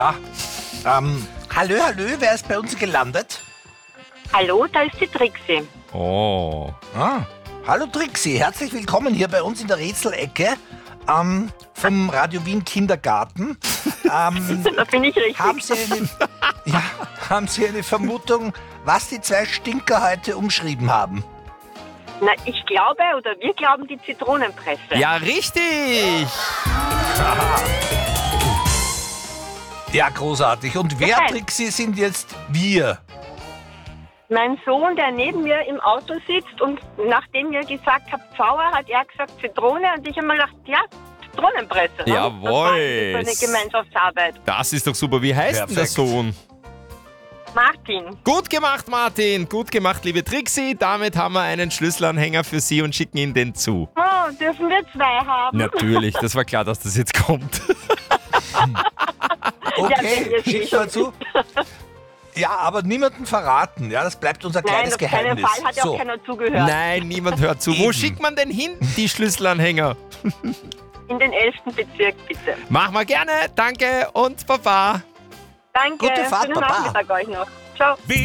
Hallo, wer ist bei uns gelandet? Hallo, da ist die Trixie. Oh. Hallo Trixie, herzlich willkommen hier bei uns in der Rätselecke vom Radio Wien Kindergarten. Da bin ich richtig. Haben Sie eine Vermutung, was die zwei Stinker heute umschrieben haben? Na, ich glaube, oder wir glauben, die Zitronenpresse. Ja, richtig. Ja, großartig. Und wer, Okay. Trixie, sind jetzt wir? Mein Sohn, der neben mir im Auto sitzt und nachdem ihr gesagt habt Pfauer, hat er gesagt Zitrone und ich habe mir gedacht, ja, Zitronenpresse. Ne? Jawohl. Das war so eine Gemeinschaftsarbeit. Das ist doch super. Wie heißt denn der Perfekt. Sohn? Martin, Gut gemacht, Martin. Gut gemacht, liebe Trixie. Damit haben wir einen Schlüsselanhänger für Sie und schicken Ihnen den zu. oh, dürfen wir zwei haben? Natürlich, das war klar, dass das jetzt kommt. Okay, wenn ihr schick schon mal zu. Ja, aber niemanden verraten. Ja, das bleibt unser Nein, kleines auf keinen Geheimnis. Fall, hat ja auch keiner zugehört. Nein, niemand hört zu. Wo Eben. schickt man denn hin, die Schlüsselanhänger? In den 11. Bezirk, bitte. Machen wir gerne. Danke und Baba. Danke, Gute Fahrt, schönen Baba. Nachmittag euch noch. Ciao.